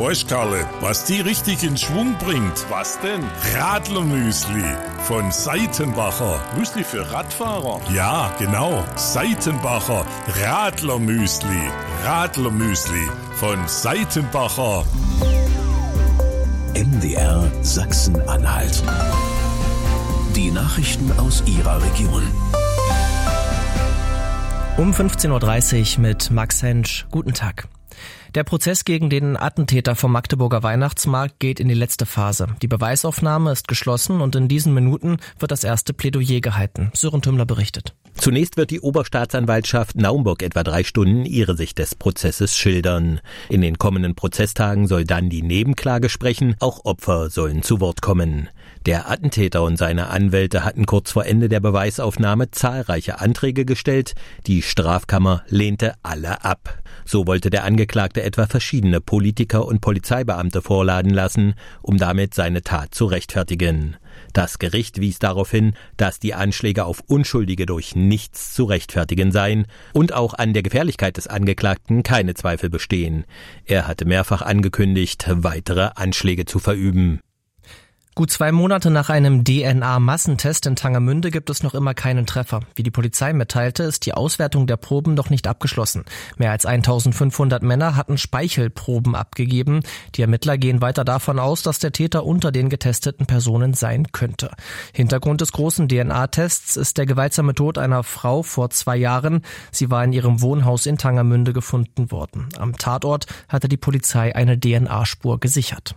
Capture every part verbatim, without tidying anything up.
Weißt, Karle, was die richtig in Schwung bringt? Was denn? Radlermüsli von Seitenbacher. Müsli für Radfahrer? Ja, genau. Seitenbacher Radlermüsli. Radlermüsli von Seitenbacher. M D R Sachsen-Anhalt. Die Nachrichten aus Ihrer Region. Um fünfzehn Uhr dreißig mit Max Hensch. Guten Tag. Der Prozess gegen den Attentäter vom Magdeburger Weihnachtsmarkt geht in die letzte Phase. Die Beweisaufnahme ist geschlossen und in diesen Minuten wird das erste Plädoyer gehalten. Sören Tümmler berichtet. Zunächst wird die Oberstaatsanwaltschaft Naumburg etwa drei Stunden ihre Sicht des Prozesses schildern. In den kommenden Prozesstagen soll dann die Nebenklage sprechen, auch Opfer sollen zu Wort kommen. Der Attentäter und seine Anwälte hatten kurz vor Ende der Beweisaufnahme zahlreiche Anträge gestellt. Die Strafkammer lehnte alle ab. So wollte der Angeklagte etwa verschiedene Politiker und Polizeibeamte vorladen lassen, um damit seine Tat zu rechtfertigen. Das Gericht wies darauf hin, dass die Anschläge auf Unschuldige durch nichts zu rechtfertigen seien und auch an der Gefährlichkeit des Angeklagten keine Zweifel bestehen. Er hatte mehrfach angekündigt, weitere Anschläge zu verüben. Gut zwei Monate nach einem D N A-Massentest in Tangermünde gibt es noch immer keinen Treffer. Wie die Polizei mitteilte, ist die Auswertung der Proben noch nicht abgeschlossen. Mehr als eintausendfünfhundert Männer hatten Speichelproben abgegeben. Die Ermittler gehen weiter davon aus, dass der Täter unter den getesteten Personen sein könnte. Hintergrund des großen D N A-Tests ist der gewaltsame Tod einer Frau vor zwei Jahren. Sie war in ihrem Wohnhaus in Tangermünde gefunden worden. Am Tatort hatte die Polizei eine D N A-Spur gesichert.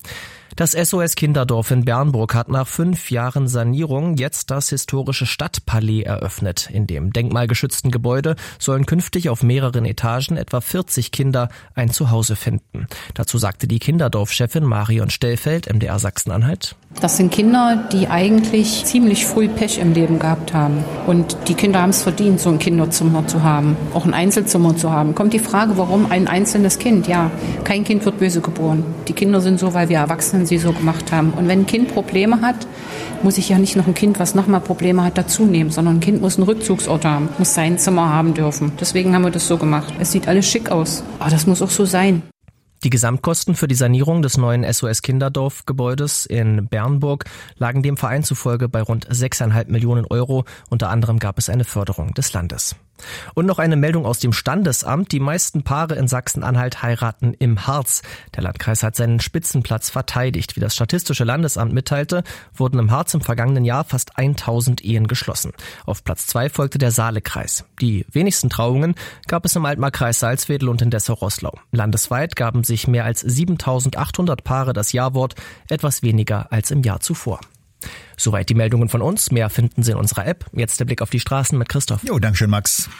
Das S O S Kinderdorf in Bernburg hat nach fünf Jahren Sanierung jetzt das historische Stadtpalais eröffnet. In dem denkmalgeschützten Gebäude sollen künftig auf mehreren Etagen etwa vierzig Kinder ein Zuhause finden. Dazu sagte die Kinderdorf-Chefin Marion Stellfeld, M D R Sachsen-Anhalt. Das sind Kinder, die eigentlich ziemlich früh Pech im Leben gehabt haben. Und die Kinder haben es verdient, so ein Kinderzimmer zu haben, auch ein Einzelzimmer zu haben. Kommt die Frage, warum ein einzelnes Kind? Ja, kein Kind wird böse geboren. Die Kinder sind so, weil wir Erwachsenen sie so gemacht haben. Und wenn ein Kind Probleme hat, muss ich ja nicht noch ein Kind, was nochmal Probleme hat, dazu nehmen, sondern ein Kind muss einen Rückzugsort haben, muss sein Zimmer haben dürfen. Deswegen haben wir das so gemacht. Es sieht alles schick aus, aber das muss auch so sein. Die Gesamtkosten für die Sanierung des neuen S O S Kinderdorf-Gebäudes in Bernburg lagen dem Verein zufolge bei rund sechseinhalb Millionen Euro. Unter anderem gab es eine Förderung des Landes. Und noch eine Meldung aus dem Standesamt. Die meisten Paare in Sachsen-Anhalt heiraten im Harz. Der Landkreis hat seinen Spitzenplatz verteidigt. Wie das Statistische Landesamt mitteilte, wurden im Harz im vergangenen Jahr fast tausend Ehen geschlossen. Auf Platz zwei folgte der Saalekreis. Die wenigsten Trauungen gab es im Altmarkkreis Salzwedel und in Dessau-Roßlau. Landesweit gaben sich mehr als siebentausendachthundert Paare das Ja-Wort, etwas weniger als im Jahr zuvor. Soweit die Meldungen von uns. Mehr finden Sie in unserer App. Jetzt der Blick auf die Straßen mit Christoph. Jo, dankeschön, Max.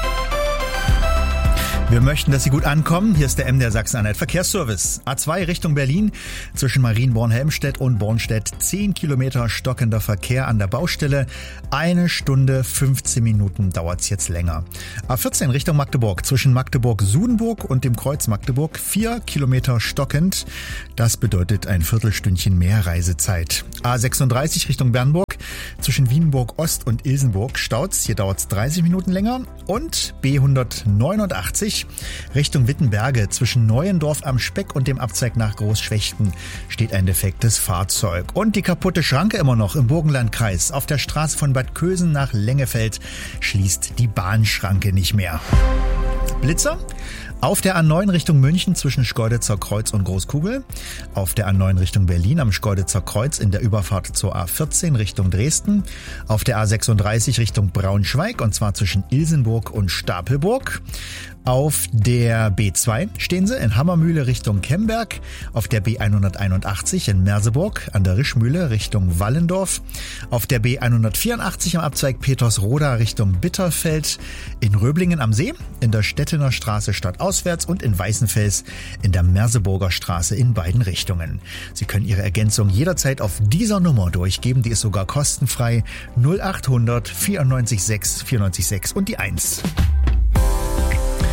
Wir möchten, dass Sie gut ankommen. Hier ist der M D R Sachsen-Anhalt Verkehrsservice. A zwei Richtung Berlin zwischen Marienborn-Helmstedt und Bornstedt. zehn Kilometer stockender Verkehr an der Baustelle. Eine Stunde, fünfzehn Minuten dauert's jetzt länger. A vierzehn Richtung Magdeburg zwischen Magdeburg-Sudenburg und dem Kreuz Magdeburg. vier Kilometer stockend. Das bedeutet ein Viertelstündchen mehr Reisezeit. A sechsunddreißig Richtung Bernburg zwischen Wienburg-Ost und Ilsenburg staut's. Hier dauert's dreißig Minuten länger. Und B hundertneunundachtzig Richtung Wittenberge zwischen Neuendorf am Speck und dem Abzweig nach Großschwechten steht ein defektes Fahrzeug. Und die kaputte Schranke immer noch im Burgenlandkreis. Auf der Straße von Bad Kösen nach Lengefeld schließt die Bahnschranke nicht mehr. Blitzer? Auf der A neun Richtung München zwischen Schkeuditzer Kreuz und Großkugel. Auf der A neun Richtung Berlin am Schkeuditzer Kreuz in der Überfahrt zur A vierzehn Richtung Dresden. Auf der A sechsunddreißig Richtung Braunschweig und zwar zwischen Ilsenburg und Stapelburg. Auf der B zwei stehen sie in Hammermühle Richtung Kemberg, auf der B hunderteinundachtzig in Merseburg, an der Rischmühle Richtung Wallendorf, auf der B hundertvierundachtzig am Abzweig Petersroda Richtung Bitterfeld, in Röblingen am See, in der Stettener Straße stadtauswärts und in Weißenfels in der Merseburger Straße in beiden Richtungen. Sie können Ihre Ergänzung jederzeit auf dieser Nummer durchgeben, die ist sogar kostenfrei null achthundert vierundneunzig sechs vierundneunzig sechs und die eins.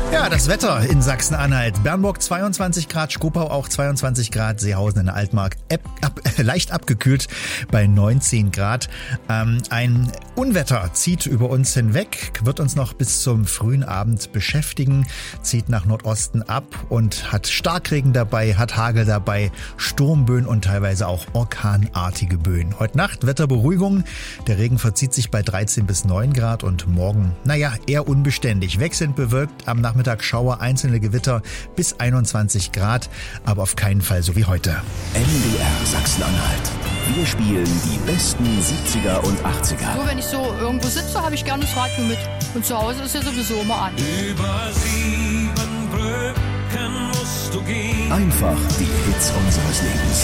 Ja, das Wetter in Sachsen-Anhalt. Bernburg zweiundzwanzig Grad, Schkopau auch zweiundzwanzig Grad, Seehausen in der Altmark ab, ab, leicht abgekühlt bei neunzehn Grad. Ähm, ein Unwetter zieht über uns hinweg, wird uns noch bis zum frühen Abend beschäftigen, zieht nach Nordosten ab und hat Starkregen dabei, hat Hagel dabei, Sturmböen und teilweise auch orkanartige Böen. Heute Nacht Wetterberuhigung, der Regen verzieht sich bei dreizehn bis neun Grad und morgen, naja, eher unbeständig. Wechselnd bewölkt, am Nachmittag Schauer, einzelne Gewitter bis einundzwanzig Grad, aber auf keinen Fall so wie heute. M D R Sachsen-Anhalt. Wir spielen die besten siebziger und achtziger. Nur wenn ich so irgendwo sitze, habe ich gerne das Radio mit. Und zu Hause ist ja sowieso immer an. Über sieben Brücken musst du gehen. Einfach die Hits unseres Lebens.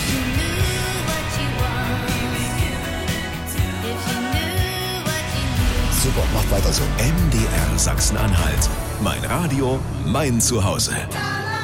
Super, macht weiter so. M D R Sachsen-Anhalt. Mein Radio, mein Zuhause.